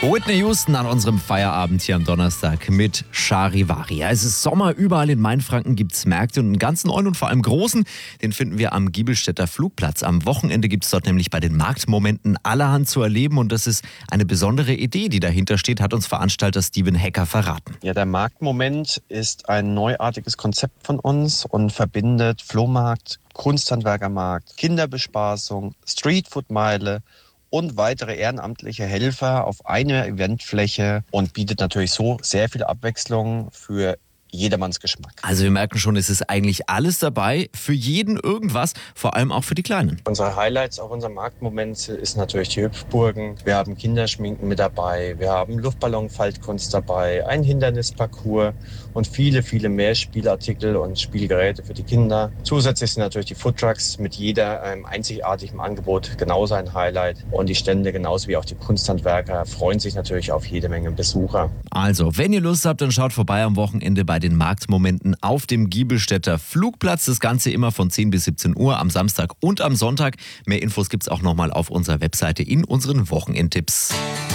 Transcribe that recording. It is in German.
Whitney Houston an unserem Feierabend hier am Donnerstag mit Charivari. Ja, es ist Sommer, überall in Mainfranken gibt es Märkte und einen ganz neuen und vor allem großen, den finden wir am Giebelstädter Flugplatz. Am Wochenende gibt es dort nämlich bei den Marktmomenten allerhand zu erleben und das ist eine besondere Idee, die dahinter steht, hat uns Veranstalter Steven Hecker verraten. Ja, der Marktmoment ist ein neuartiges Konzept von uns und verbindet Flohmarkt, Kunsthandwerkermarkt, Kinderbespaßung, Streetfood-Meile und weitere ehrenamtliche Helfer auf einer Eventfläche und bietet natürlich so sehr viel Abwechslung für jedermanns Geschmack. Also wir merken schon, es ist eigentlich alles dabei, für jeden irgendwas, vor allem auch für die Kleinen. Unsere Highlights auf unserem Marktmoment ist natürlich die Hüpfburgen. Wir haben Kinderschminken mit dabei, wir haben Luftballonfaltkunst dabei, ein Hindernisparcours und viele, viele mehr Spielartikel und Spielgeräte für die Kinder. Zusätzlich sind natürlich die Foodtrucks mit jeder einzigartigen Angebot genauso ein Highlight. Und die Stände genauso wie auch die Kunsthandwerker freuen sich natürlich auf jede Menge Besucher. Also, wenn ihr Lust habt, dann schaut vorbei am Wochenende bei den Marktmomenten auf dem Giebelstädter Flugplatz. Das Ganze immer von 10 bis 17 Uhr am Samstag und am Sonntag. Mehr Infos gibt's auch nochmal auf unserer Webseite in unseren Wochenendtipps.